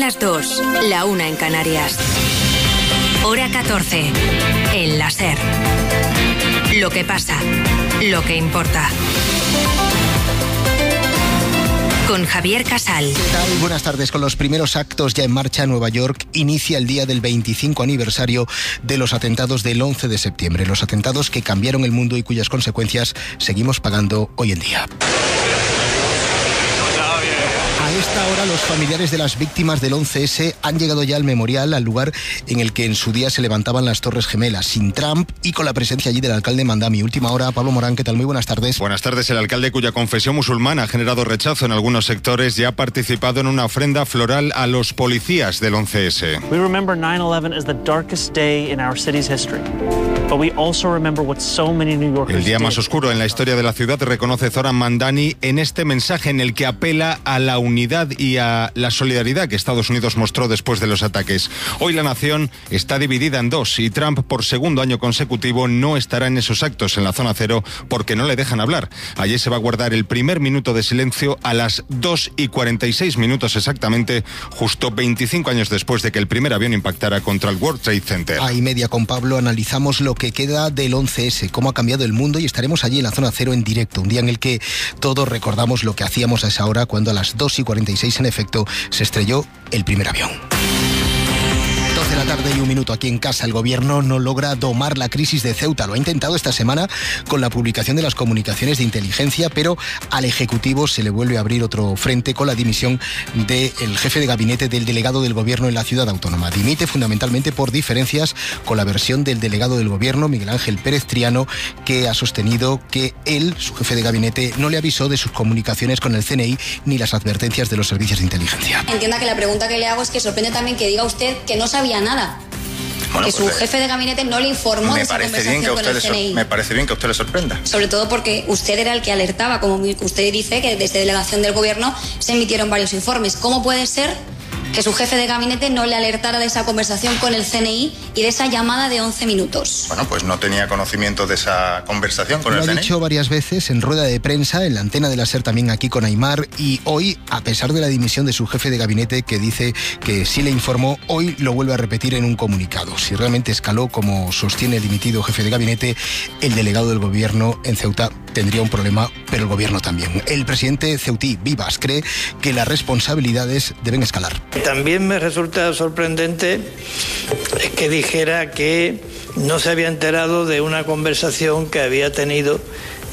las 2, la 1 en Canarias. Hora 14, en la SER. Lo que pasa, lo que importa. Con Javier Casal. ¿Qué tal? Buenas tardes. Con los primeros actos ya en marcha, Nueva York inicia el día del 25 aniversario de los atentados del 11 de septiembre. Los atentados que cambiaron el mundo y cuyas consecuencias seguimos pagando hoy en día. A esta hora, los familiares de las víctimas del 11S han llegado ya al memorial, al lugar en el que en su día se levantaban las Torres Gemelas, sin Trump y con la presencia allí del alcalde Mandami. Última hora, Pablo Morán, ¿qué tal? Muy buenas tardes. Buenas tardes. El alcalde, cuya confesión musulmana ha generado rechazo en algunos sectores, ya ha participado en una ofrenda floral a los policías del 11S. We remember 9/11 as the darkest day in our city's history. But we also remember what so many New Yorkers El día más did. oscuro en la historia de la ciudad, reconoce Zoran Mandani en este mensaje en el que apela a la unidad y a la solidaridad que Estados Unidos mostró después de los ataques. Hoy la nación está dividida en dos y Trump, por segundo año consecutivo, no estará en esos actos en la zona cero porque no le dejan hablar. Allí se va a guardar el primer minuto de silencio a las 2:46 exactamente, justo 25 años después de que el primer avión impactara contra el World Trade Center. A y media con Pablo analizamos lo que queda del 11S, cómo ha cambiado el mundo, y estaremos allí en la zona cero en directo, un día en el que todos recordamos lo que hacíamos a esa hora cuando a las 2:46 en efecto se estrelló el primer avión. 12 de la tarde y un minuto aquí en casa. El gobierno no logra domar la crisis de Ceuta. Lo ha intentado esta semana con la publicación de las comunicaciones de inteligencia, pero al Ejecutivo se le vuelve a abrir otro frente con la dimisión del jefe de gabinete del delegado del gobierno en la ciudad autónoma. Dimite fundamentalmente por diferencias con la versión del delegado del gobierno, Miguel Ángel Pérez Triano, que ha sostenido que él, su jefe de gabinete, no le avisó de sus comunicaciones con el CNI ni las advertencias de los servicios de inteligencia. Entienda que la pregunta que le hago es que sorprende también que diga usted que no sabía nada. Bueno, que su jefe de gabinete no le informó de esa conversación con el CNI. Me parece bien que a usted le sorprenda. Sobre todo porque usted era el que alertaba, como usted dice, que desde delegación del gobierno se emitieron varios informes. ¿Cómo puede ser que su jefe de gabinete no le alertara de esa conversación con el CNI y de esa llamada de 11 minutos? Bueno, pues no tenía conocimiento de esa conversación con el CNI. Lo ha dicho varias veces en rueda de prensa, en la antena de la SER también aquí con Aimar, y hoy, a pesar de la dimisión de su jefe de gabinete, que dice que sí le informó, hoy lo vuelve a repetir en un comunicado. Si realmente escaló, como sostiene el dimitido jefe de gabinete, el delegado del gobierno en Ceuta tendría un problema, pero el gobierno también. El presidente ceutí, Vivas, cree que las responsabilidades deben escalar. También me resulta sorprendente que dijera que no se había enterado de una conversación que había tenido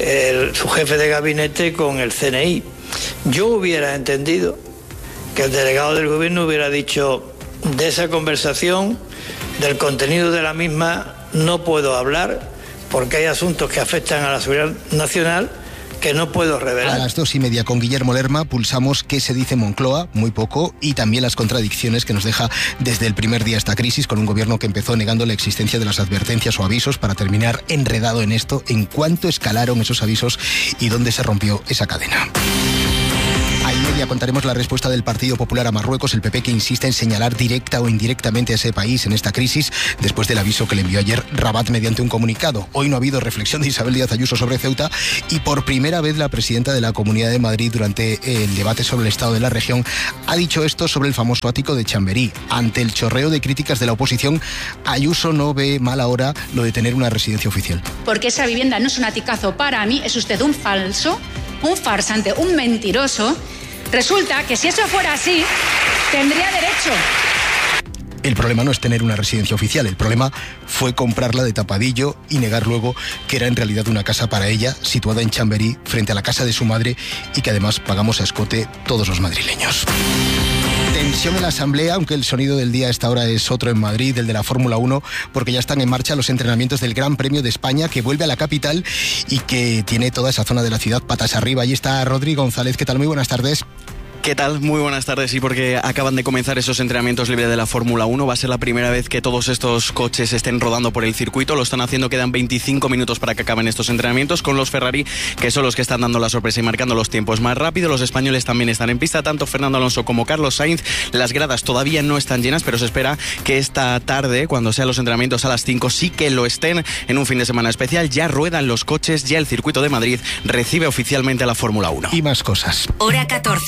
su jefe de gabinete con el CNI. Yo hubiera entendido que el delegado del gobierno hubiera dicho: de esa conversación, del contenido de la misma, no puedo hablar porque hay asuntos que afectan a la seguridad nacional que no puedo revelar. A las 2:30 con Guillermo Lerma pulsamos qué se dice en Moncloa, muy poco, y también las contradicciones que nos deja desde el primer día esta crisis, con un gobierno que empezó negando la existencia de las advertencias o avisos para terminar enredado en esto, en cuánto escalaron esos avisos y dónde se rompió esa cadena. A y media contaremos la respuesta del Partido Popular a Marruecos, el PP, que insiste en señalar directa o indirectamente a ese país en esta crisis después del aviso que le envió ayer Rabat mediante un comunicado. Hoy no ha habido reflexión de Isabel Díaz Ayuso sobre Ceuta y por primera vez la presidenta de la Comunidad de Madrid, durante el debate sobre el estado de la región, ha dicho esto sobre el famoso ático de Chamberí. Ante el chorreo de críticas de la oposición, Ayuso no ve mal ahora lo de tener una residencia oficial. Porque esa vivienda no es un aticazo para mí, es usted un falso, un farsante, un mentiroso. Resulta que si eso fuera así, tendría derecho. El problema no es tener una residencia oficial, el problema fue comprarla de tapadillo y negar luego que era en realidad una casa para ella, situada en Chamberí, frente a la casa de su madre, y que además pagamos a escote todos los madrileños. Tensión en la Asamblea, aunque el sonido del día a esta hora es otro en Madrid, el de la Fórmula 1, porque ya están en marcha los entrenamientos del Gran Premio de España, que vuelve a la capital y que tiene toda esa zona de la ciudad patas arriba. Allí está Rodri González. ¿Qué tal? Muy buenas tardes. ¿Qué tal? Muy buenas tardes. Sí, porque acaban de comenzar esos entrenamientos libres de la Fórmula 1. Va a ser la primera vez que todos estos coches estén rodando por el circuito. Lo están haciendo, quedan 25 minutos para que acaben estos entrenamientos, con los Ferrari, que son los que están dando la sorpresa y marcando los tiempos más rápido. Los españoles también están en pista, tanto Fernando Alonso como Carlos Sainz. Las gradas todavía no están llenas, pero se espera que esta tarde, cuando sean los entrenamientos a las 5, sí que lo estén. En un fin de semana especial ya ruedan los coches, ya el circuito de Madrid recibe oficialmente a la Fórmula 1. Y más cosas. Hora 14.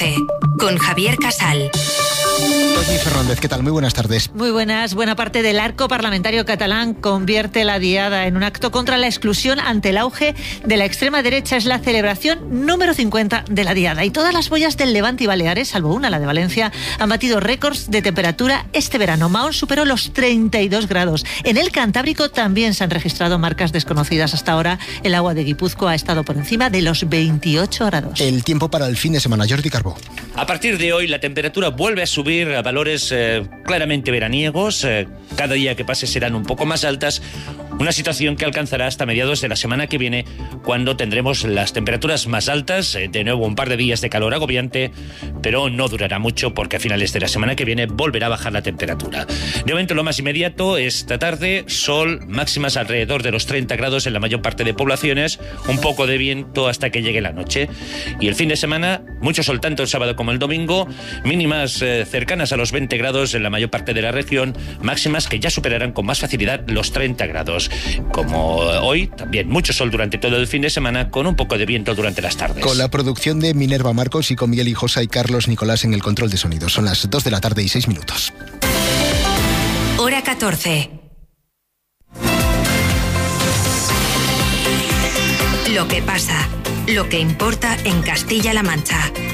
con Javier Casal. Toñi Fernández, ¿qué tal? Muy buenas tardes. Muy buenas. Buena parte del arco parlamentario catalán convierte la Diada en un acto contra la exclusión ante el auge de la extrema derecha. Es la celebración número 50 de la Diada. Y todas las boyas del Levante y Baleares, salvo una, la de Valencia, han batido récords de temperatura este verano. Mahón superó los 32 grados. En el Cantábrico también se han registrado marcas desconocidas hasta ahora. El agua de Guipúzcoa ha estado por encima de los 28 grados. El tiempo para el fin de semana, Jordi Carbó. A partir de hoy la temperatura vuelve a subir a valores claramente veraniegos. Cada día que pase serán un poco más altas. Una situación que alcanzará hasta mediados de la semana que viene, cuando tendremos las temperaturas más altas. De nuevo un par de días de calor agobiante, pero no durará mucho porque a finales de la semana que viene volverá a bajar la temperatura. De momento lo más inmediato, esta tarde, sol, máximas alrededor de los 30 grados en la mayor parte de poblaciones, un poco de viento hasta que llegue la noche. Y el fin de semana, mucho sol tanto el sábado como el domingo, mínimas cercanas a los 20 grados en la mayor parte de la región, máximas que ya superarán con más facilidad los 30 grados. Como hoy, también mucho sol durante todo el fin de semana, con un poco de viento durante las tardes. Con la producción de Minerva Marcos y con Miguel Hijosa y Carlos Nicolás en el control de sonido. Son las 2 de la tarde y 6 minutos. Hora 14. Lo que pasa, lo que importa en Castilla-La Mancha.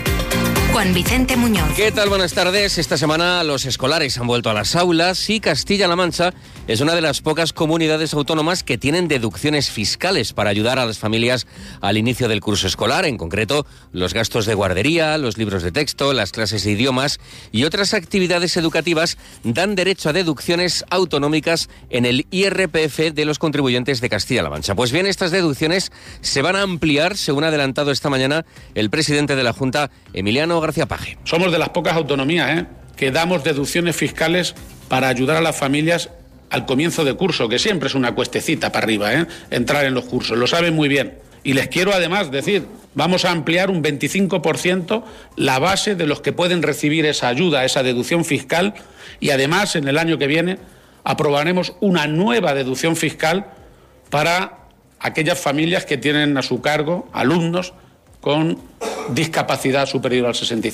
Juan Vicente Muñoz. ¿Qué tal? Buenas tardes. Esta semana los escolares han vuelto a las aulas y Castilla-La Mancha es una de las pocas comunidades autónomas que tienen deducciones fiscales para ayudar a las familias al inicio del curso escolar. En concreto, los gastos de guardería, los libros de texto, las clases de idiomas y otras actividades educativas dan derecho a deducciones autonómicas en el IRPF de los contribuyentes de Castilla-La Mancha. Pues bien, estas deducciones se van a ampliar, según ha adelantado esta mañana el presidente de la Junta, Emiliano García Paje. Somos de las pocas autonomías que damos deducciones fiscales para ayudar a las familias al comienzo de curso, que siempre es una cuestecita para arriba, entrar en los cursos, lo saben muy bien. Y les quiero además decir, vamos a ampliar un 25% la base de los que pueden recibir esa ayuda, esa deducción fiscal, y además en el año que viene aprobaremos una nueva deducción fiscal para aquellas familias que tienen a su cargo alumnos con discapacidad superior al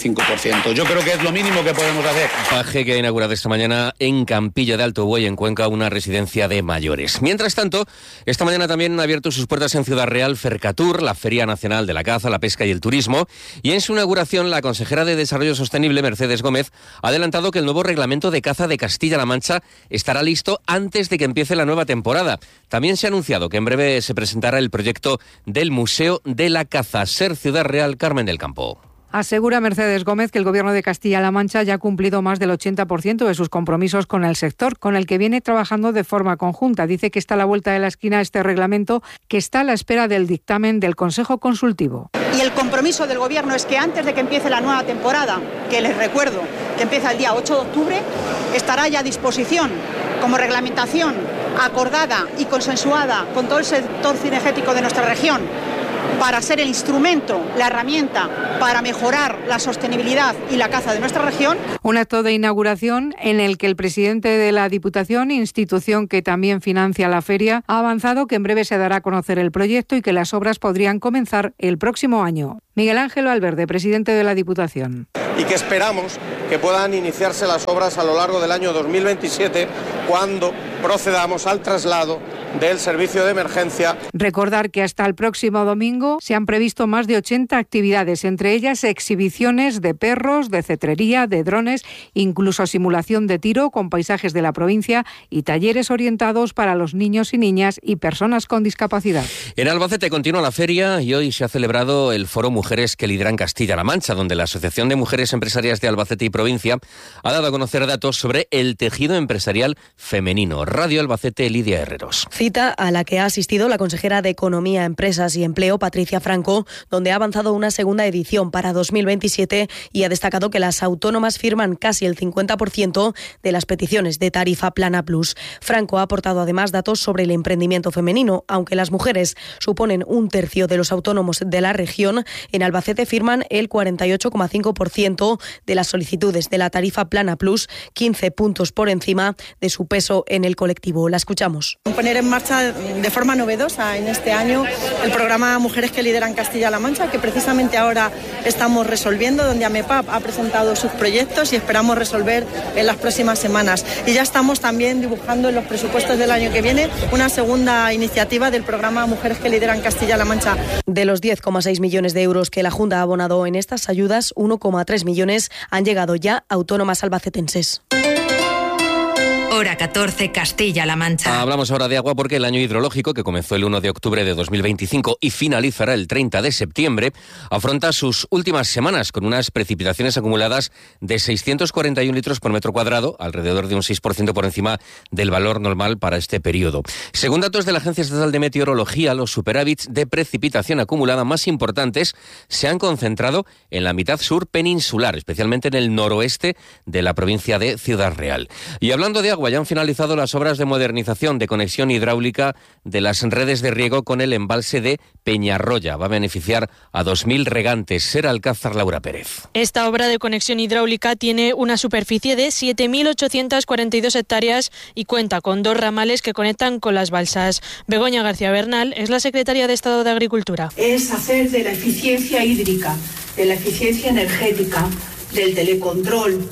65%. Yo creo que es lo mínimo que podemos hacer. Paje, que ha inaugurado esta mañana en Campillo de Alto Buey, en Cuenca, una residencia de mayores. Mientras tanto, esta mañana también han abierto sus puertas en Ciudad Real Fercatur, la Feria Nacional de la Caza, la Pesca y el Turismo, y en su inauguración la consejera de Desarrollo Sostenible, Mercedes Gómez, ha adelantado que el nuevo reglamento de caza de Castilla-La Mancha estará listo antes de que empiece la nueva temporada. También se ha anunciado que en breve se presentará el proyecto del Museo de la Caza. Ser Ciudad Real, Carmen del Campo. Asegura Mercedes Gómez que el Gobierno de Castilla-La Mancha ya ha cumplido más del 80% de sus compromisos con el sector, con el que viene trabajando de forma conjunta. Dice que está a la vuelta de la esquina este reglamento, que está a la espera del dictamen del Consejo Consultivo. Y el compromiso del Gobierno es que antes de que empiece la nueva temporada, que les recuerdo que empieza el día 8 de octubre, estará ya a disposición como reglamentación acordada y consensuada con todo el sector cinegético de nuestra región, para ser el instrumento, la herramienta para mejorar la sostenibilidad y la caza de nuestra región. Un acto de inauguración en el que el presidente de la Diputación, institución que también financia la feria, ha avanzado que en breve se dará a conocer el proyecto y que las obras podrían comenzar el próximo año. Miguel Ángel Valverde, presidente de la Diputación. Y que esperamos que puedan iniciarse las obras a lo largo del año 2027, cuando procedamos al traslado del servicio de emergencia. Recordar que hasta el próximo domingo se han previsto más de 80 actividades, entre ellas exhibiciones de perros, de cetrería, de drones, incluso simulación de tiro con paisajes de la provincia y talleres orientados para los niños y niñas y personas con discapacidad. En Albacete continúa la feria y hoy se ha celebrado el Foro Mujeres que lideran Castilla-La Mancha, donde la Asociación de Mujeres Empresarias de Albacete y Provincia ha dado a conocer datos sobre el tejido empresarial femenino. Radio Albacete, Lidia Herreros. Cita a la que ha asistido la consejera de Economía, Empresas y Empleo, Patricia Franco, donde ha avanzado una segunda edición para 2027 y ha destacado que las autónomas firman casi el 50% de las peticiones de tarifa plana plus. Franco ha aportado además datos sobre el emprendimiento femenino. Aunque las mujeres suponen un tercio de los autónomos de la región, en Albacete firman el 48,5% de las solicitudes de la tarifa plana plus, 15 puntos por encima de su peso en el colectivo. La escuchamos. Poner en marcha de forma novedosa en este año el programa Mujeres que Lideran Castilla-La Mancha, que precisamente ahora estamos resolviendo, donde AMEPAP ha presentado sus proyectos y esperamos resolver en las próximas semanas. Y ya estamos también dibujando en los presupuestos del año que viene una segunda iniciativa del programa Mujeres que Lideran Castilla-La Mancha. De los 10,6 millones de euros que la Junta ha abonado en estas ayudas, 1,3 millones han llegado ya a autónomas albacetenses. Hora 14, Castilla-La Mancha. Hablamos ahora de agua porque el año hidrológico, que comenzó el 1 de octubre de 2025 y finalizará el 30 de septiembre, afronta sus últimas semanas con unas precipitaciones acumuladas de 641 litros por metro cuadrado, alrededor de un 6% por encima del valor normal para este periodo. Según datos de la Agencia Estatal de Meteorología, los superávits de precipitación acumulada más importantes se han concentrado en la mitad sur peninsular, especialmente en el noroeste de la provincia de Ciudad Real. Y hablando de agua, ya han finalizado las obras de modernización de conexión hidráulica de las redes de riego con el embalse de Peñarroya. Va a beneficiar a 2.000 regantes. Ser Alcázar, Laura Pérez. Esta obra de conexión hidráulica tiene una superficie de 7.842 hectáreas y cuenta con 2 ramales que conectan con las balsas. Begoña García Bernal es la secretaria de Estado de Agricultura. Es hacer de la eficiencia hídrica, de la eficiencia energética, del telecontrol,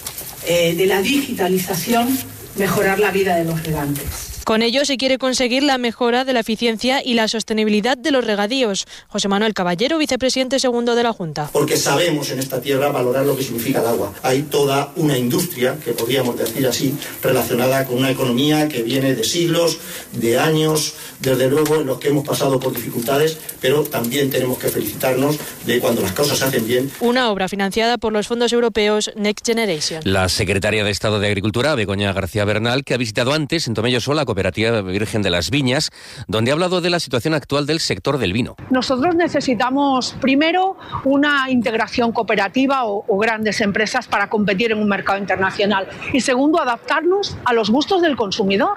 de la digitalización, mejorar la vida de los regantes. Con ello se quiere conseguir la mejora de la eficiencia y la sostenibilidad de los regadíos. José Manuel Caballero, vicepresidente segundo de la Junta. Porque sabemos en esta tierra valorar lo que significa el agua. Hay toda una industria, que podríamos decir así, relacionada con una economía que viene de siglos, de años, desde luego en los que hemos pasado por dificultades, pero también tenemos que felicitarnos de cuando las cosas se hacen bien. Una obra financiada por los fondos europeos Next Generation. La secretaria de Estado de Agricultura, Begoña García Bernal, que ha visitado antes en Tomelloso la Cooperativa Virgen de las Viñas, donde ha hablado de la situación actual del sector del vino. Nosotros necesitamos, primero, una integración cooperativa o grandes empresas para competir en un mercado internacional. Y segundo, adaptarnos a los gustos del consumidor.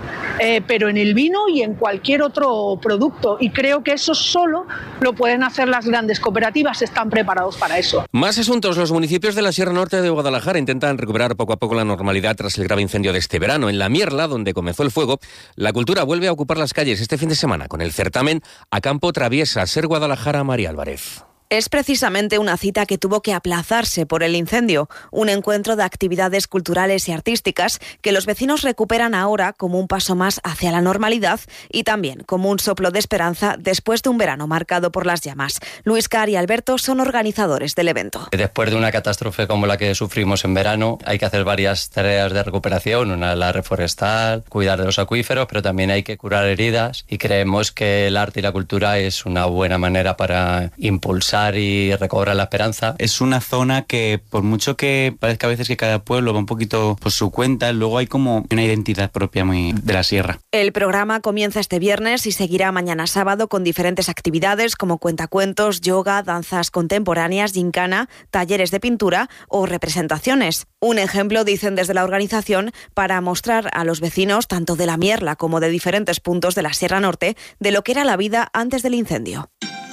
Pero en el vino y en cualquier otro producto. Y creo que eso solo lo pueden hacer las grandes cooperativas, están preparados para eso. Más asuntos. Los municipios de la Sierra Norte de Guadalajara intentan recuperar poco a poco la normalidad tras el grave incendio de este verano. En La Mierla, donde comenzó el fuego, la cultura vuelve a ocupar las calles este fin de semana con el certamen A Campo Traviesa. Ser Guadalajara, María Álvarez. Es precisamente una cita que tuvo que aplazarse por el incendio, un encuentro de actividades culturales y artísticas que los vecinos recuperan ahora como un paso más hacia la normalidad y también como un soplo de esperanza después de un verano marcado por las llamas. Luis Car y Alberto son organizadores del evento. Después de una catástrofe como la que sufrimos en verano, hay que hacer varias tareas de recuperación, una la reforestal, cuidar de los acuíferos, pero también hay que curar heridas y creemos que el arte y la cultura es una buena manera para impulsar y recobrar la esperanza. Es una zona que, por mucho que parezca a veces que cada pueblo va un poquito por su cuenta, luego hay como una identidad propia muy de la sierra. El programa comienza este viernes y seguirá mañana sábado con diferentes actividades como cuentacuentos, yoga, danzas contemporáneas, gincana, talleres de pintura o representaciones. Un ejemplo, dicen desde la organización, para mostrar a los vecinos, tanto de La Mierla como de diferentes puntos de la Sierra Norte, de lo que era la vida antes del incendio.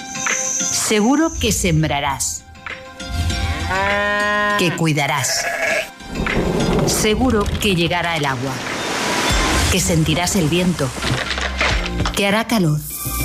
Seguro que sembrarás, que cuidarás. Seguro que llegará el agua, que sentirás el viento, que hará calor.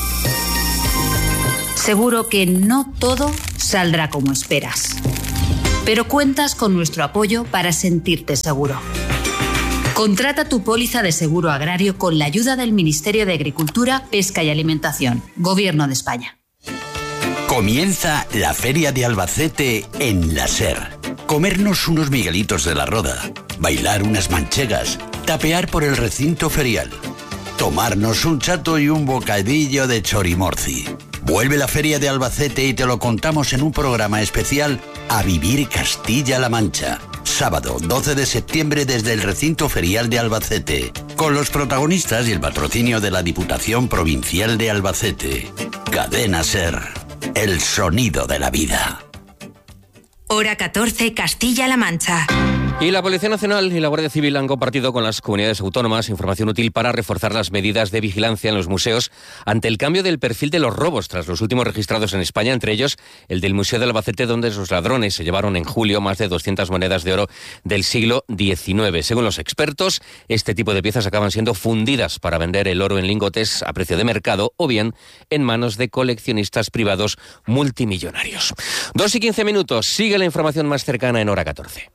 Seguro que no todo saldrá como esperas, pero cuentas con nuestro apoyo para sentirte seguro. Contrata tu póliza de seguro agrario con la ayuda del Ministerio de Agricultura, Pesca y Alimentación, Gobierno de España. Comienza la Feria de Albacete en la SER. Comernos unos miguelitos de la Roda, bailar unas manchegas, tapear por el recinto ferial, tomarnos un chato y un bocadillo de chorimorci. Vuelve la Feria de Albacete y te lo contamos en un programa especial A Vivir Castilla-La Mancha. Sábado 12 de septiembre desde el recinto ferial de Albacete, con los protagonistas y el patrocinio de la Diputación Provincial de Albacete. Cadena SER. El sonido de la vida. Hora 14, Castilla-La Mancha. Y la Policía Nacional y la Guardia Civil han compartido con las comunidades autónomas información útil para reforzar las medidas de vigilancia en los museos ante el cambio del perfil de los robos tras los últimos registrados en España, entre ellos el del Museo de Albacete, donde los ladrones se llevaron en julio más de 200 monedas de oro del siglo XIX. Según los expertos, este tipo de piezas acaban siendo fundidas para vender el oro en lingotes a precio de mercado o bien en manos de coleccionistas privados multimillonarios. 2:15. Sigue la información más cercana en Hora 14.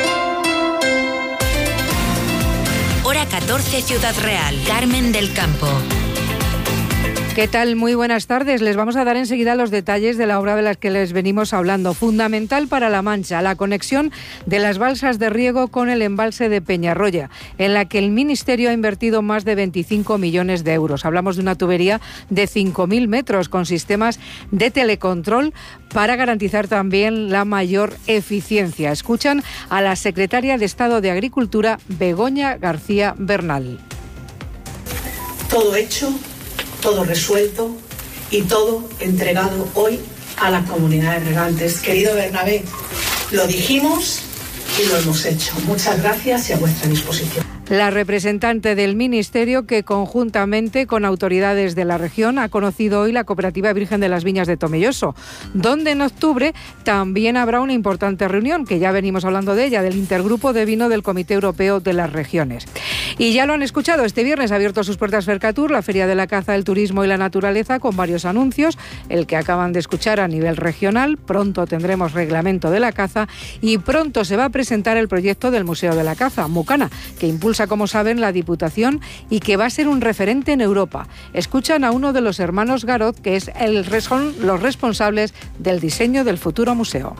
Hora 14, Ciudad Real. Carmen del Campo. ¿Qué tal? Muy buenas tardes. Les vamos a dar enseguida los detalles de la obra de la que les venimos hablando. Fundamental para La Mancha, la conexión de las balsas de riego con el embalse de Peñarroya, en la que el Ministerio ha invertido más de 25 millones de euros. Hablamos de una tubería de 5.000 metros con sistemas de telecontrol para garantizar también la mayor eficiencia. Escuchan a la secretaria de Estado de Agricultura, Begoña García Bernal. Todo hecho, todo resuelto y todo entregado hoy a la comunidad de regantes. Querido Bernabé, lo dijimos y lo hemos hecho. Muchas gracias y a vuestra disposición. La representante del Ministerio, que conjuntamente con autoridades de la región ha conocido hoy la Cooperativa Virgen de las Viñas de Tomelloso, donde en octubre también habrá una importante reunión, que ya venimos hablando de ella, del Intergrupo de Vino del Comité Europeo de las Regiones. Y ya lo han escuchado, este viernes ha abierto sus puertas Fercatur, la Feria de la Caza, el Turismo y la Naturaleza, con varios anuncios, el que acaban de escuchar a nivel regional. Pronto tendremos reglamento de la caza y pronto se va a presentar el proyecto del Museo de la Caza, Mucana, que impulsa, como saben, la Diputación y que va a ser un referente en Europa. Escuchan a uno de los hermanos Garot, que son los responsables del diseño del futuro museo.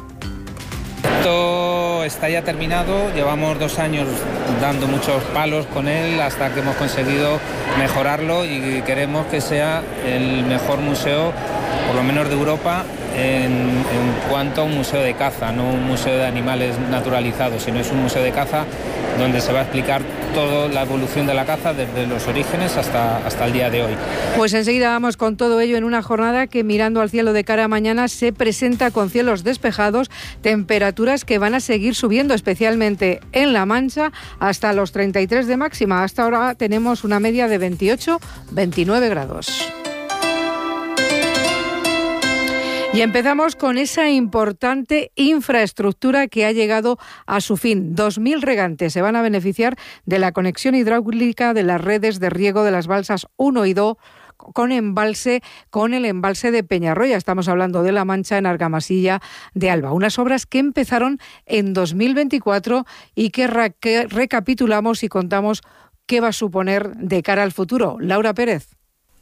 Esto está ya terminado, llevamos 2 años dando muchos palos con él hasta que hemos conseguido mejorarlo y queremos que sea el mejor museo, por lo menos de Europa, en cuanto a un museo de caza, no un museo de animales naturalizados, sino es un museo de caza donde se va a explicar toda la evolución de la caza desde los orígenes hasta el día de hoy. Pues enseguida vamos con todo ello en una jornada que, mirando al cielo de cara a mañana, se presenta con cielos despejados, temperaturas que van a seguir subiendo, especialmente en La Mancha, hasta los 33 de máxima. Hasta ahora tenemos una media de 28-29 grados. Y empezamos con esa importante infraestructura que ha llegado a su fin. 2.000 regantes se van a beneficiar de la conexión hidráulica de las redes de riego de las balsas 1 y 2 con el embalse de Peñarroya. Estamos hablando de La Mancha, en Argamasilla de Alba. Unas obras que empezaron en 2024 y que recapitulamos y contamos qué va a suponer de cara al futuro. Laura Pérez.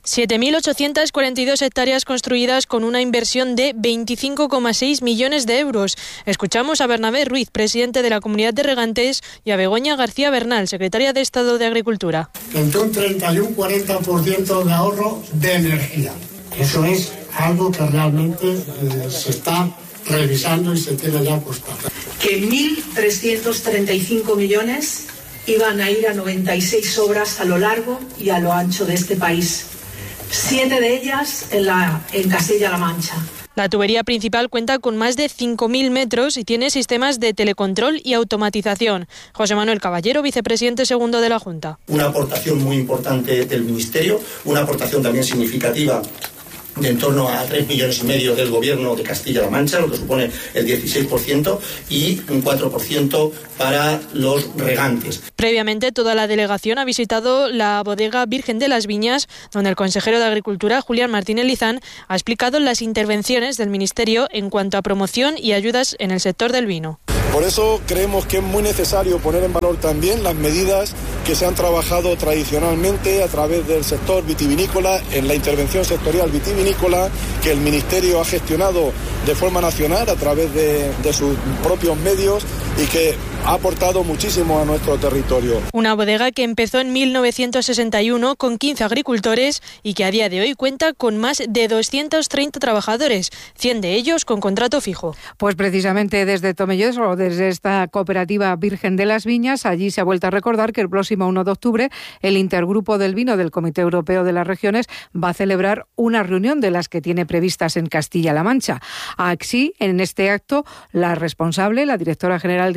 7.842 hectáreas construidas con una inversión de 25,6 millones de euros. Escuchamos a Bernabé Ruiz, presidente de la Comunidad de Regantes, y a Begoña García Bernal, secretaria de Estado de Agricultura. Entre un 30 y un 40% de ahorro de energía. Eso es algo que realmente se está revisando y se tiene ya apostado. Que 1.335 millones iban a ir a 96 obras a lo largo y a lo ancho de este país. 7 de ellas en Castilla-La Mancha. La tubería principal cuenta con más de 5.000 metros y tiene sistemas de telecontrol y automatización. José Manuel Caballero, vicepresidente segundo de la Junta. Una aportación muy importante del Ministerio, una aportación también significativa de en torno a 3,5 millones del Gobierno de Castilla-La Mancha, lo que supone el 16%, y un 4% para los regantes. Previamente, toda la delegación ha visitado la bodega Virgen de las Viñas, donde el consejero de Agricultura, Julián Martínez Lizán, ha explicado las intervenciones del Ministerio en cuanto a promoción y ayudas en el sector del vino. Por eso creemos que es muy necesario poner en valor también las medidas que se han trabajado tradicionalmente a través del sector vitivinícola, en la intervención sectorial vitivinícola, que el Ministerio ha gestionado de forma nacional a través de sus propios medios y que ha aportado muchísimo a nuestro territorio. Una bodega que empezó en 1961 con 15 agricultores y que a día de hoy cuenta con más de 230 trabajadores, 100 de ellos con contrato fijo. Pues precisamente desde Tomelloso, desde esta cooperativa Virgen de las Viñas, allí se ha vuelto a recordar que el próximo 1 de octubre el Intergrupo del Vino del Comité Europeo de las Regiones va a celebrar una reunión de las que tiene previstas en Castilla-La Mancha. Así, en este acto, la responsable, la directora general de Asuntos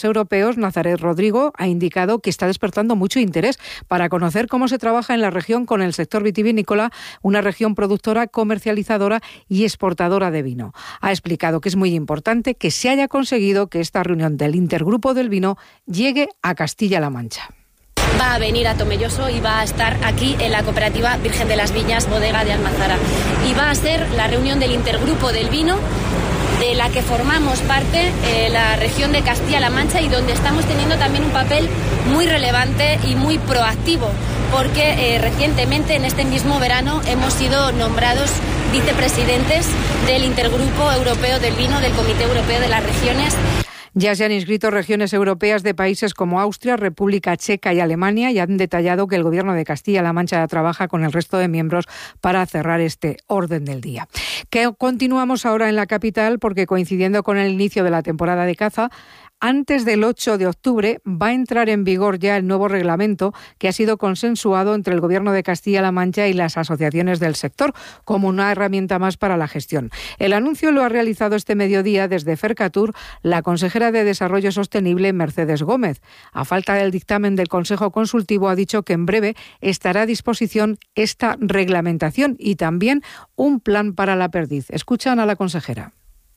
europeos, Nazaret Rodrigo, ha indicado que está despertando mucho interés para conocer cómo se trabaja en la región con el sector vitivinícola, una región productora, comercializadora y exportadora de vino. Ha explicado que es muy importante que se haya conseguido que esta reunión del Intergrupo del Vino llegue a Castilla-La Mancha. Va a venir a Tomelloso y va a estar aquí en la cooperativa Virgen de las Viñas, bodega de Almazara. Y va a ser la reunión del Intergrupo del Vino, de la que formamos parte la región de Castilla-La Mancha y donde estamos teniendo también un papel muy relevante y muy proactivo, porque recientemente, en este mismo verano, hemos sido nombrados vicepresidentes del Intergrupo Europeo del Vino, del Comité Europeo de las Regiones. Ya se han inscrito regiones europeas de países como Austria, República Checa y Alemania y han detallado que el Gobierno de Castilla-La Mancha trabaja con el resto de miembros para cerrar este orden del día. Que continuamos ahora en la capital porque, coincidiendo con el inicio de la temporada de caza, antes del 8 de octubre va a entrar en vigor ya el nuevo reglamento que ha sido consensuado entre el Gobierno de Castilla-La Mancha y las asociaciones del sector como una herramienta más para la gestión. El anuncio lo ha realizado este mediodía desde Fercatur la consejera de Desarrollo Sostenible, Mercedes Gómez. A falta del dictamen del Consejo Consultivo, ha dicho que en breve estará a disposición esta reglamentación y también un plan para la perdiz. Escuchan a la consejera.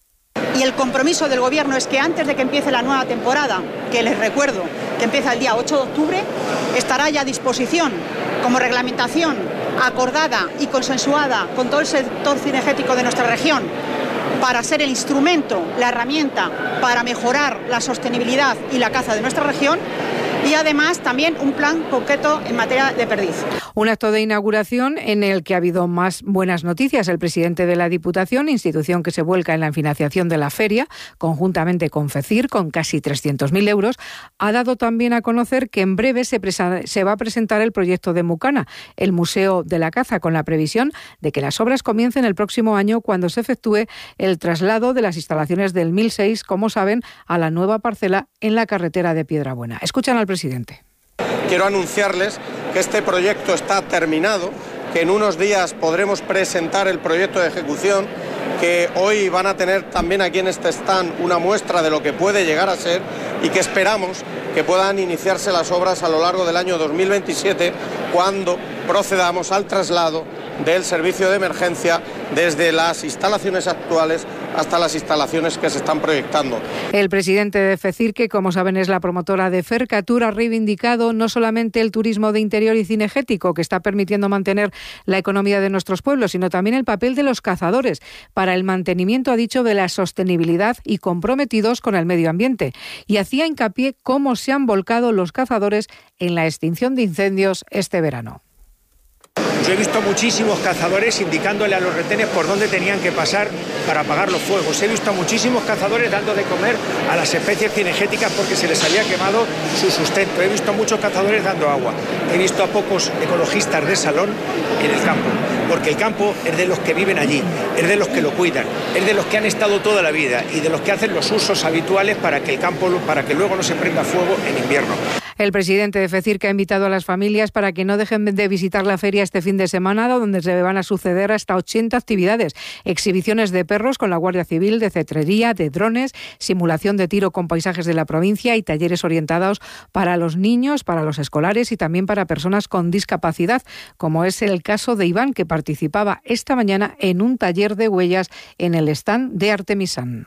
Y el compromiso del Gobierno es que antes de que empiece la nueva temporada, que les recuerdo que empieza el día 8 de octubre, estará ya a disposición como reglamentación acordada y consensuada con todo el sector cinegético de nuestra región para ser el instrumento, la herramienta para mejorar la sostenibilidad y la caza de nuestra región. Y además también un plan concreto en materia de perdiz. Un acto de inauguración en el que ha habido más buenas noticias. El presidente de la Diputación, institución que se vuelca en la financiación de la feria, conjuntamente con FECIR, con casi 300.000 euros, ha dado también a conocer que en breve se va a presentar el proyecto de Mucana, el Museo de la Caza, con la previsión de que las obras comiencen el próximo año cuando se efectúe el traslado de las instalaciones del 1006, como saben, a la nueva parcela en la carretera de Piedrabuena. Escuchan al presidente. Quiero anunciarles que este proyecto está terminado, que en unos días podremos presentar el proyecto de ejecución, que hoy van a tener también aquí en este stand una muestra de lo que puede llegar a ser y que esperamos que puedan iniciarse las obras a lo largo del año 2027 cuando procedamos al traslado del servicio de emergencia desde las instalaciones actuales hasta las instalaciones que se están proyectando. El presidente de FECIR, que como saben es la promotora de Fercatur, ha reivindicado no solamente el turismo de interior y cinegético, que está permitiendo mantener la economía de nuestros pueblos, sino también el papel de los cazadores para el mantenimiento, ha dicho, de la sostenibilidad y comprometidos con el medio ambiente. Y hacía hincapié cómo se han volcado los cazadores en la extinción de incendios este verano. Yo he visto muchísimos cazadores indicándole a los retenes por dónde tenían que pasar para apagar los fuegos. He visto a muchísimos cazadores dando de comer a las especies cinegéticas porque se les había quemado su sustento. He visto a muchos cazadores dando agua. He visto a pocos ecologistas de salón en el campo, porque el campo es de los que viven allí, es de los que lo cuidan, es de los que han estado toda la vida y de los que hacen los usos habituales para que el campo, para que luego no se prenda fuego en invierno. El presidente de FECIR, que ha invitado a las familias para que no dejen de visitar la feria este fin de semana, donde se van a suceder hasta 80 actividades. Exhibiciones de perros con la Guardia Civil, de cetrería, de drones, simulación de tiro con paisajes de la provincia y talleres orientados para los niños, para los escolares y también para personas con discapacidad, como es el caso de Iván, que participaba esta mañana en un taller de huellas en el stand de Artemisán.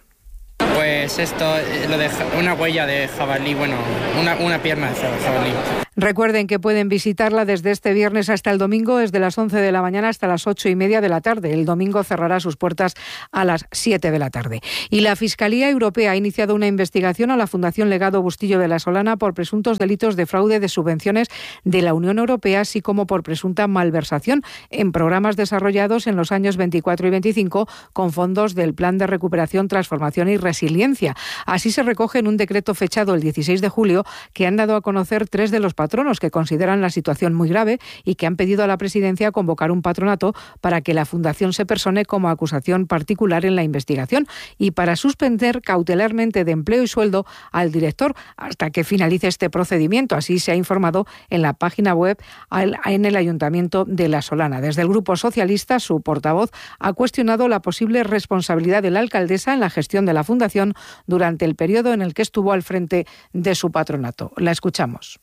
Pues esto, lo de una huella de jabalí, bueno, una pierna de jabalí. Recuerden que pueden visitarla desde este viernes hasta el domingo, desde las 11 de la mañana hasta las 8:30 de la tarde. El domingo cerrará sus puertas a las 7 de la tarde. Y la Fiscalía Europea ha iniciado una investigación a la Fundación Legado Bustillo de la Solana por presuntos delitos de fraude de subvenciones de la Unión Europea, así como por presunta malversación en programas desarrollados en los años 24 y 25 con fondos del Plan de Recuperación, Transformación y Resiliencia. Así se recoge en un decreto fechado el 16 de julio que han dado a conocer 3 de los patronos, que consideran la situación muy grave y que han pedido a la Presidencia convocar un patronato para que la Fundación se persone como acusación particular en la investigación y para suspender cautelarmente de empleo y sueldo al director hasta que finalice este procedimiento. Así se ha informado en la página web en el Ayuntamiento de La Solana. Desde el Grupo Socialista, su portavoz ha cuestionado la posible responsabilidad de la alcaldesa en la gestión de la Fundación durante el periodo en el que estuvo al frente de su patronato. La escuchamos.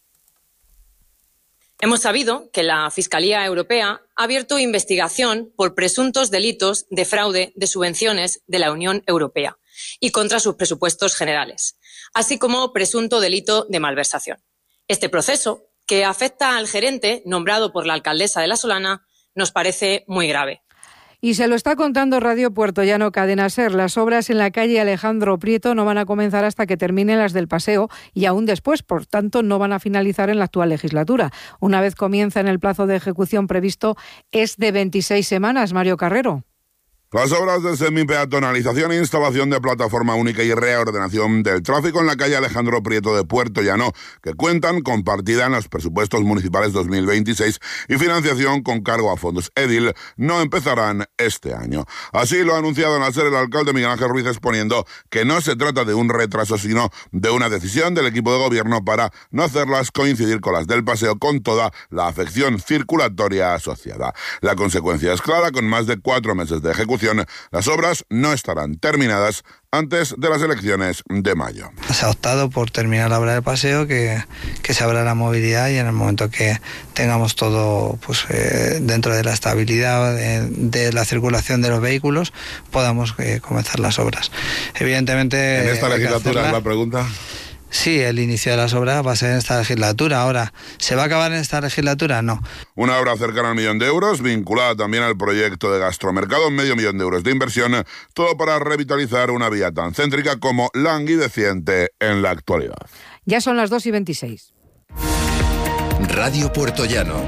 Hemos sabido que la Fiscalía Europea ha abierto investigación por presuntos delitos de fraude de subvenciones de la Unión Europea y contra sus presupuestos generales, así como presunto delito de malversación. Este proceso, que afecta al gerente nombrado por la alcaldesa de La Solana, nos parece muy grave. Y se lo está contando Radio Puertollano Cadena SER. Las obras en la calle Alejandro Prieto no van a comenzar hasta que terminen las del paseo y aún después, por tanto, no van a finalizar en la actual legislatura. Una vez comiencen, el plazo de ejecución previsto es de 26 semanas. Mario Carrero. Las obras de semipeatonalización, instalación de plataforma única y reordenación del tráfico en la calle Alejandro Prieto de Puertollano, que cuentan con partida en los presupuestos municipales 2026 y financiación con cargo a fondos EDIL, no empezarán este año. Así lo ha anunciado en la SER el alcalde Miguel Ángel Ruiz, exponiendo que no se trata de un retraso, sino de una decisión del equipo de gobierno para no hacerlas coincidir con las del paseo, con toda la afección circulatoria asociada. La consecuencia es clara: con más de 4 meses de ejecución, las obras no estarán terminadas antes de las elecciones de mayo. Se ha optado por terminar la obra del paseo, que se abra la movilidad y en el momento que tengamos todo dentro de la estabilidad de la circulación de los vehículos, podamos comenzar las obras. Evidentemente... ¿En esta legislatura es la pregunta? Sí, el inicio de las obras va a ser en esta legislatura. Ahora, ¿se va a acabar en esta legislatura? No. Una obra cercana al 1 millón de euros, vinculada también al proyecto de gastromercado, 500.000 de euros de inversión, todo para revitalizar una vía tan céntrica como languideciente en la actualidad. Ya son las 2:26. Radio Puertollano.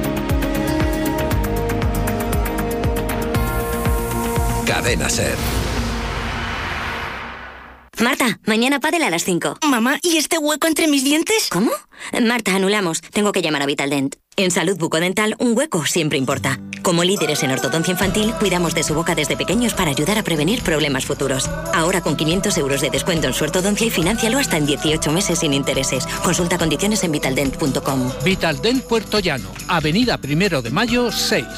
Cadena SER. Marta, mañana pádel a las 5. Mamá, ¿y este hueco entre mis dientes? ¿Cómo? Marta, anulamos. Tengo que llamar a Vitaldent. En salud bucodental, un hueco siempre importa. Como líderes en ortodoncia infantil, cuidamos de su boca desde pequeños para ayudar a prevenir problemas futuros. Ahora con 500 euros de descuento en su ortodoncia y financialo hasta en 18 meses sin intereses. Consulta condiciones en vitaldent.com. Vitaldent Puertollano, Avenida 1 de Mayo, 6.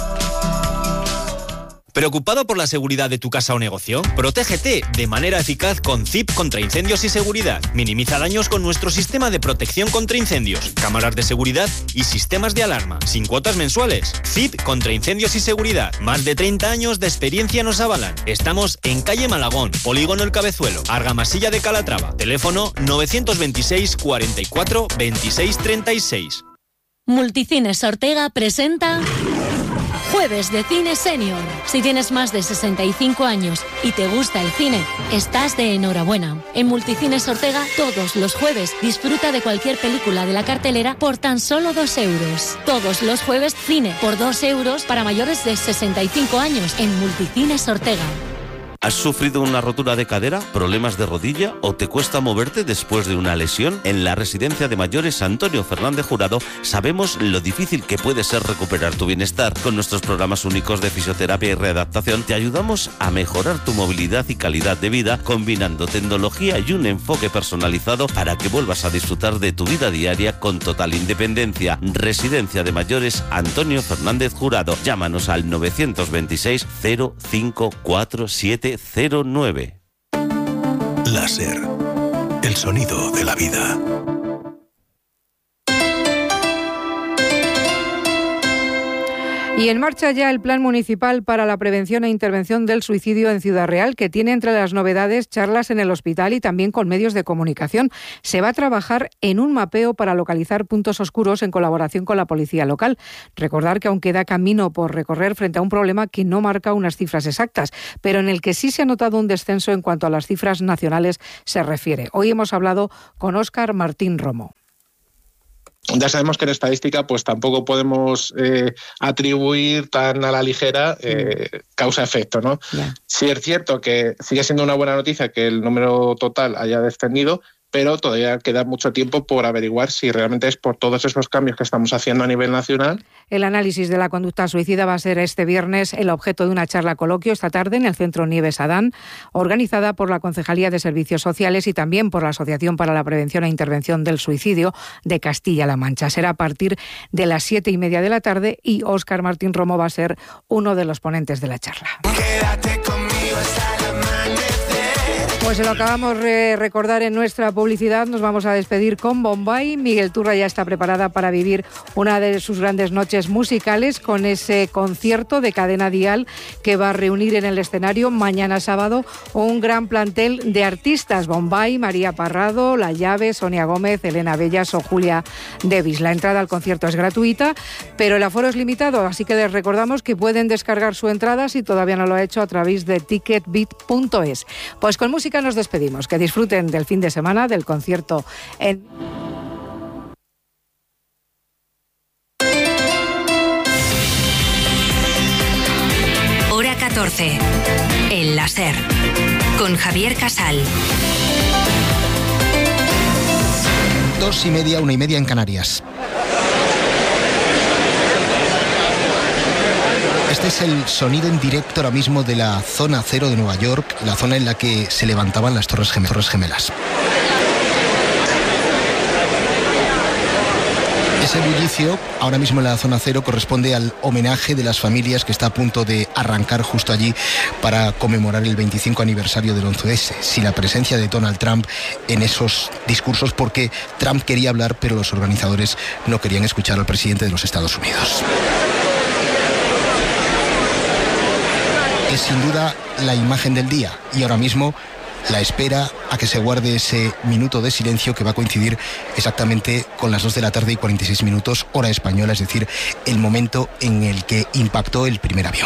¿Preocupado por la seguridad de tu casa o negocio? Protégete de manera eficaz con CIP contra incendios y seguridad. Minimiza daños con nuestro sistema de protección contra incendios, cámaras de seguridad y sistemas de alarma, sin cuotas mensuales. CIP contra incendios y seguridad. Más de 30 años de experiencia nos avalan. Estamos en calle Malagón, Polígono El Cabezuelo, Argamasilla de Calatrava. Teléfono 926 44 26 36. Multicines Ortega presenta Jueves de Cine Senior. Si tienes más de 65 años y te gusta el cine, estás de enhorabuena. En Multicines Ortega, todos los jueves, disfruta de cualquier película de la cartelera por tan solo 2 euros. Todos los jueves, cine por 2 euros para mayores de 65 años en Multicines Ortega. ¿Has sufrido una rotura de cadera, problemas de rodilla o te cuesta moverte después de una lesión? En la Residencia de Mayores Antonio Fernández Jurado sabemos lo difícil que puede ser recuperar tu bienestar. Con nuestros programas únicos de fisioterapia y readaptación te ayudamos a mejorar tu movilidad y calidad de vida, combinando tecnología y un enfoque personalizado para que vuelvas a disfrutar de tu vida diaria con total independencia. Residencia de Mayores Antonio Fernández Jurado. Llámanos al 926 054709. La SER, el sonido de la vida. Y en marcha ya el Plan Municipal para la Prevención e Intervención del Suicidio en Ciudad Real, que tiene entre las novedades charlas en el hospital y también con medios de comunicación. Se va a trabajar en un mapeo para localizar puntos oscuros en colaboración con la policía local. Recordar que aún queda camino por recorrer frente a un problema que no marca unas cifras exactas, pero en el que sí se ha notado un descenso en cuanto a las cifras nacionales se refiere. Hoy hemos hablado con Óscar Martín Romo. Ya sabemos que en estadística pues tampoco podemos atribuir tan a la ligera causa-efecto, ¿no? Yeah. Sí es cierto que sigue siendo una buena noticia que el número total haya descendido, pero todavía queda mucho tiempo por averiguar si realmente es por todos esos cambios que estamos haciendo a nivel nacional. El análisis de la conducta suicida va a ser este viernes el objeto de una charla coloquio esta tarde en el Centro Nieves Adán, organizada por la Concejalía de Servicios Sociales y también por la Asociación para la Prevención e Intervención del Suicidio de Castilla-La Mancha. Será a partir de las 7:30 de la tarde y Óscar Martín Romo va a ser uno de los ponentes de la charla. Quédate conmigo hasta el amanecer. Pues se lo acabamos de recordar en nuestra publicidad. Nos vamos a despedir con Bombay. Miguel Turra ya está preparada para vivir una de sus grandes noches musicales con ese concierto de Cadena Dial que va a reunir en el escenario mañana sábado un gran plantel de artistas. Bombay, María Parrado, La Llave, Sonia Gómez, Elena Bellas o Julia Davis. La entrada al concierto es gratuita, pero el aforo es limitado, así que les recordamos que pueden descargar su entrada si todavía no lo ha hecho a través de ticketbit.es. Pues con música nos despedimos. Que disfruten del fin de semana, del concierto en... Hora 14. El láser. Con Javier Casal. 2:30, 1:30 en Canarias. Este es el sonido en directo ahora mismo de la zona cero de Nueva York, la zona en la que se levantaban las Torres Gemelas. Ese bullicio, ahora mismo en la zona cero, corresponde al homenaje de las familias que está a punto de arrancar justo allí para conmemorar el 25 aniversario del 11S. Sin la presencia de Donald Trump en esos discursos, porque Trump quería hablar, pero los organizadores no querían escuchar al presidente de los Estados Unidos. Es sin duda la imagen del día y ahora mismo la espera a que se guarde ese minuto de silencio que va a coincidir exactamente con las 2 de la tarde y 46 minutos, hora española, es decir, el momento en el que impactó el primer avión.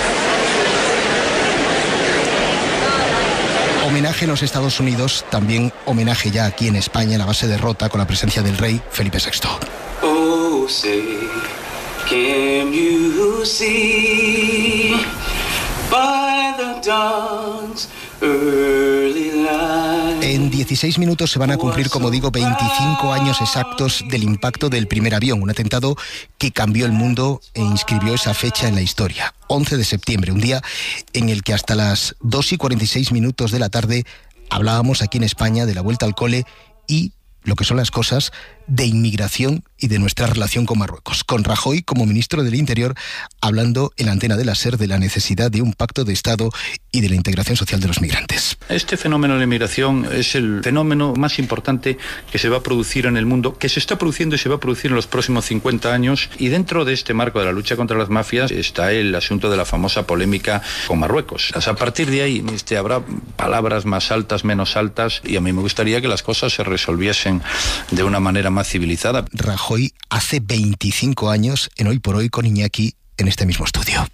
Homenaje en los Estados Unidos, también homenaje ya aquí en España, en la base de Rota, con la presencia del rey Felipe VI. Oh, say, can you see by the dawn's early light? En 16 minutos se van a cumplir, como digo, 25 años exactos del impacto del primer avión, un atentado que cambió el mundo e inscribió esa fecha en la historia. 11 de septiembre, un día en el que hasta las 2:46 minutos de la tarde hablábamos aquí en España de la vuelta al cole y lo que son las cosas de inmigración y de nuestra relación con Marruecos, con Rajoy como ministro del Interior hablando en la antena de la SER de la necesidad de un pacto de Estado y de la integración social de los migrantes. Este fenómeno de la inmigración es el fenómeno más importante que se va a producir en el mundo, que se está produciendo y se va a producir en los próximos 50 años, y dentro de este marco de la lucha contra las mafias está el asunto de la famosa polémica con Marruecos. O sea, a partir de ahí habrá palabras más altas, menos altas, y a mí me gustaría que las cosas se resolviesen de una manera más civilizada. Rajoy hace 25 años en Hoy por Hoy con Iñaki en este mismo estudio.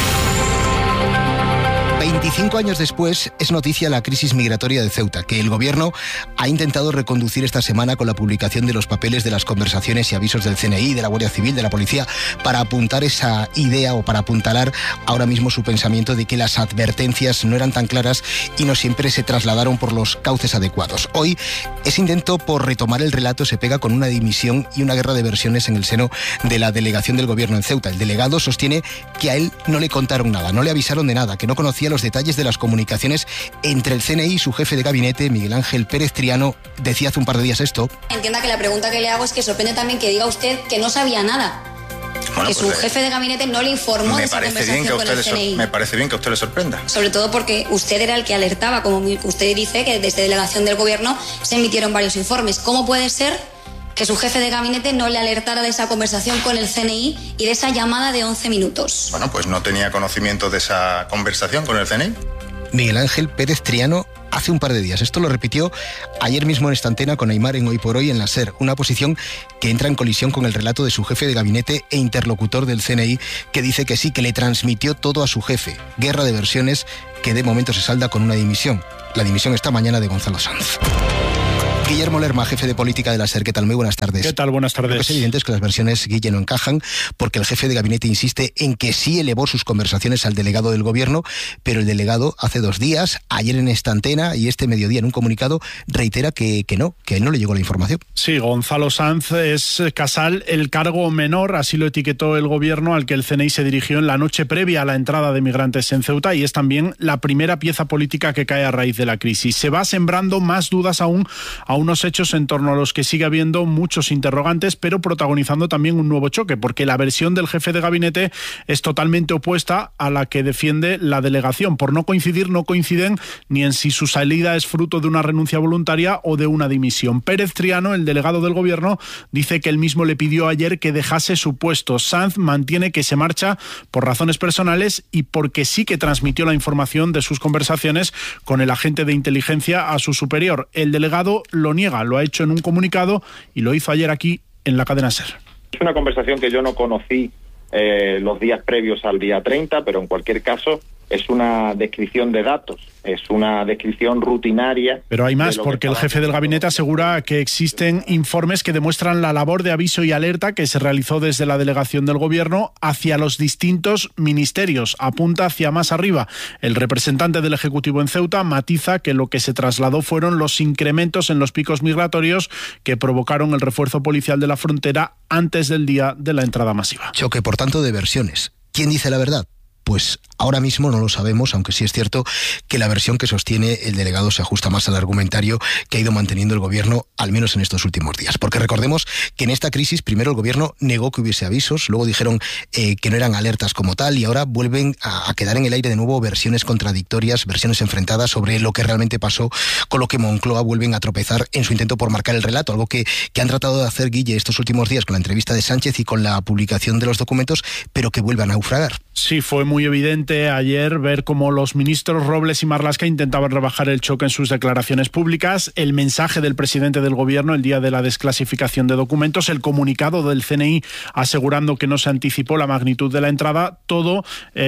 25 años después es noticia la crisis migratoria de Ceuta, que el gobierno ha intentado reconducir esta semana con la publicación de los papeles de las conversaciones y avisos del CNI, de la Guardia Civil, de la Policía, para apuntar esa idea o para apuntalar ahora mismo su pensamiento de que las advertencias no eran tan claras y no siempre se trasladaron por los cauces adecuados. Hoy ese intento por retomar el relato se pega con una dimisión y una guerra de versiones en el seno de la delegación del gobierno en Ceuta. El delegado sostiene que a él no le contaron nada, no le avisaron de nada, que no conocía los detalles de las comunicaciones entre el CNI y su jefe de gabinete, Miguel Ángel Pérez Triano. Decía hace un par de días esto. Entienda que la pregunta que le hago es que sorprende también que diga usted que no sabía nada. Bueno, que su jefe de gabinete no le informó de esa conversación con el CNI. Me parece bien que a usted le sorprenda. Sobre todo porque usted era el que alertaba, como usted dice, que desde delegación del gobierno se emitieron varios informes. ¿Cómo puede ser que su jefe de gabinete no le alertara de esa conversación con el CNI y de esa llamada de 11 minutos? Bueno, pues no tenía conocimiento de esa conversación con el CNI. Miguel Ángel Pérez Triano hace un par de días. Esto lo repitió ayer mismo en esta antena con Aymar en Hoy por Hoy en la SER. Una posición que entra en colisión con el relato de su jefe de gabinete e interlocutor del CNI, que dice que sí, que le transmitió todo a su jefe. Guerra de versiones que de momento se salda con una dimisión. La dimisión esta mañana de Gonzalo Sanz. Guillermo Lerma, jefe de política de la SER. ¿Qué tal? Muy buenas tardes. ¿Qué tal? Buenas tardes. Lo que es evidente es que las versiones, Guille, no encajan, porque el jefe de gabinete insiste en que sí elevó sus conversaciones al delegado del gobierno, pero el delegado hace 2 días, ayer en esta antena y este mediodía en un comunicado, reitera que él no le llegó la información. Sí, Gonzalo Sanz es, Casal, el cargo menor, así lo etiquetó el gobierno al que el CNI se dirigió en la noche previa a la entrada de migrantes en Ceuta, y es también la primera pieza política que cae a raíz de la crisis. Se va sembrando más dudas aún a unos hechos en torno a los que sigue habiendo muchos interrogantes, pero protagonizando también un nuevo choque, porque la versión del jefe de gabinete es totalmente opuesta a la que defiende la delegación. Por no coinciden ni en si su salida es fruto de una renuncia voluntaria o de una dimisión. Pérez Triano, el delegado del gobierno, dice que él mismo le pidió ayer que dejase su puesto. Sanz mantiene que se marcha por razones personales y porque sí que transmitió la información de sus conversaciones con el agente de inteligencia a su superior. El delegado lo niega, lo ha hecho en un comunicado y lo hizo ayer aquí en la cadena SER. Es una conversación que yo no conocí los días previos al día 30, pero en cualquier caso es una descripción de datos, es una descripción rutinaria. Pero hay más, porque el jefe del gabinete asegura que existen informes que demuestran la labor de aviso y alerta que se realizó desde la delegación del gobierno hacia los distintos ministerios. Apunta hacia más arriba. El representante del Ejecutivo en Ceuta matiza que lo que se trasladó fueron los incrementos en los picos migratorios que provocaron el refuerzo policial de la frontera antes del día de la entrada masiva. Choque, por tanto, de versiones. ¿Quién dice la verdad? Pues ahora mismo no lo sabemos, aunque sí es cierto que la versión que sostiene el delegado se ajusta más al argumentario que ha ido manteniendo el gobierno, al menos en estos últimos días. Porque recordemos que en esta crisis primero el gobierno negó que hubiese avisos, luego dijeron que no eran alertas como tal, y ahora vuelven a quedar en el aire de nuevo versiones contradictorias, versiones enfrentadas sobre lo que realmente pasó, con lo que Moncloa vuelven a tropezar en su intento por marcar el relato, algo que han tratado de hacer, Guille, estos últimos días con la entrevista de Sánchez y con la publicación de los documentos, pero que vuelvan a naufragar. Sí, fue muy evidente ayer ver cómo los ministros Robles y Marlaska intentaban rebajar el choque en sus declaraciones públicas, el mensaje del presidente del gobierno el día de la desclasificación de documentos, el comunicado del CNI asegurando que no se anticipó la magnitud de la entrada, todo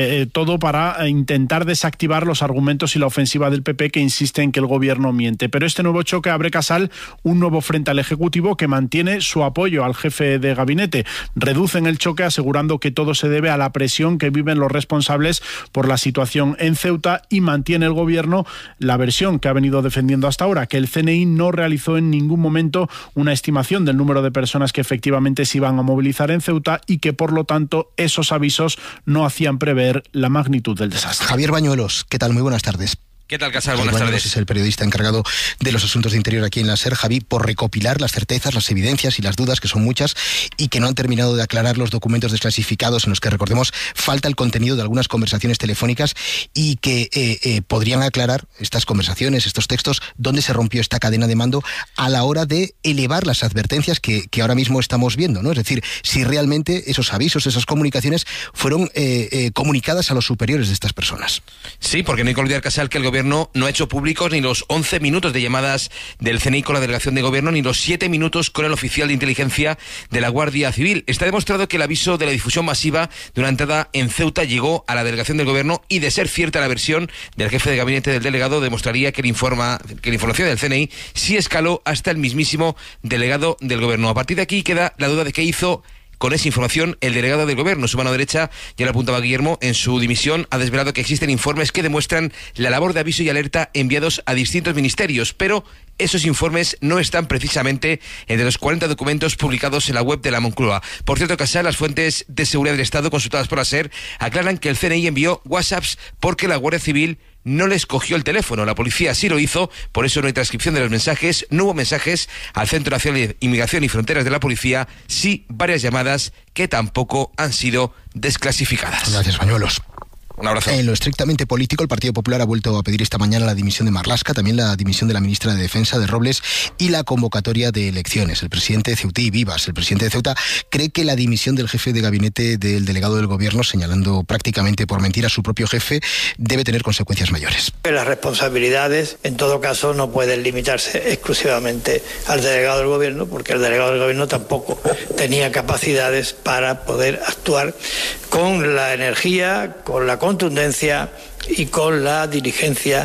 para intentar desactivar los argumentos y la ofensiva del PP, que insiste en que el gobierno miente. Pero este nuevo choque abre, Casal, un nuevo frente al Ejecutivo que mantiene su apoyo al jefe de gabinete. Reducen el choque asegurando que todo se debe a la presión que viven los responsables por la situación en Ceuta, y mantiene el gobierno la versión que ha venido defendiendo hasta ahora, que el CNI no realizó en ningún momento una estimación del número de personas que efectivamente se iban a movilizar en Ceuta y que por lo tanto esos avisos no hacían prever la magnitud del desastre. Javier Bañuelos, ¿qué tal? Muy buenas tardes. ¿Qué tal, Casal? Buenas tardes. Es el periodista encargado de los asuntos de interior aquí en la SER. Javi, por recopilar las certezas, las evidencias y las dudas, que son muchas, y que no han terminado de aclarar los documentos desclasificados en los que, recordemos, falta el contenido de algunas conversaciones telefónicas, y que podrían aclarar estas conversaciones, estos textos, dónde se rompió esta cadena de mando a la hora de elevar las advertencias que ahora mismo estamos viendo, ¿no? Es decir, si realmente esos avisos, esas comunicaciones fueron comunicadas a los superiores de estas personas. Sí, porque no hay que olvidar, Casal, que el gobierno no ha hecho públicos ni los 11 minutos de llamadas del CNI con la delegación de gobierno, ni los 7 minutos con el oficial de inteligencia de la Guardia Civil. Está demostrado que el aviso de la difusión masiva de una entrada en Ceuta llegó a la delegación del gobierno, y de ser cierta la versión del jefe de gabinete del delegado, demostraría que la información del CNI sí escaló hasta el mismísimo delegado del gobierno. A partir de aquí queda la duda de qué hizo con esa información el delegado del gobierno. Su mano derecha, ya lo apuntaba Guillermo, en su dimisión ha desvelado que existen informes que demuestran la labor de aviso y alerta enviados a distintos ministerios, pero esos informes no están precisamente entre los 40 documentos publicados en la web de la Moncloa. Por cierto, Casal, las fuentes de seguridad del Estado consultadas por la SER aclaran que el CNI envió WhatsApps porque la Guardia Civil no les cogió el teléfono. La policía sí lo hizo, por eso no hay transcripción de los mensajes, no hubo mensajes al Centro Nacional de Inmigración y Fronteras de la Policía, sí varias llamadas que tampoco han sido desclasificadas. Gracias, Bañuelos. Un abrazo. En lo estrictamente político, el Partido Popular ha vuelto a pedir esta mañana la dimisión de Marlaska, también la dimisión de la ministra de Defensa, de Robles, y la convocatoria de elecciones. El presidente de Ceutí Vivas, el presidente de Ceuta, cree que la dimisión del jefe de gabinete del delegado del gobierno, señalando prácticamente por mentira a su propio jefe, debe tener consecuencias mayores. Las responsabilidades, en todo caso, no pueden limitarse exclusivamente al delegado del gobierno, porque el delegado del gobierno tampoco tenía capacidades para poder actuar con la energía, con la contundencia y con la diligencia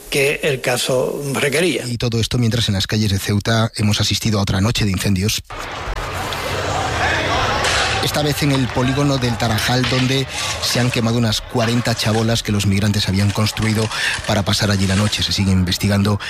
que el caso requería. Y todo esto mientras en las calles de Ceuta hemos asistido a otra noche de incendios. Esta vez en el polígono del Tarajal, donde se han quemado unas 40 chabolas que los migrantes habían construido para pasar allí la noche. Se sigue investigando